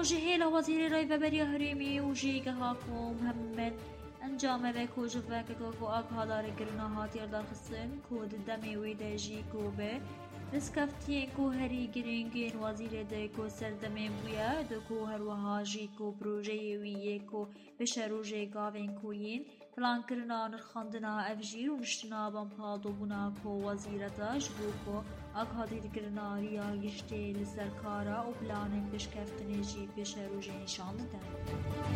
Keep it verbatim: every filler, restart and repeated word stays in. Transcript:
جهيل وزير ريفبري هريمي وجيك هاكو محمد انجام بكو جفاك كوكو اك هدار قرنا هاتير دار خصن كود الدمي ويداجي كوبه رسكفتين كو هري گرنگين وزير ديكو سردمين بويا دكو هروها جيكو بروجي ويكو بشروجي قاوين كوين بلان كرنا نرخاندنا افجير ونشتنا بمحاضو بناكو وزيرتا جبوكو اك هاتير قرنا ريا يشتي لسركارا وبلانين بشكفتني جي بشروجي نشاندتا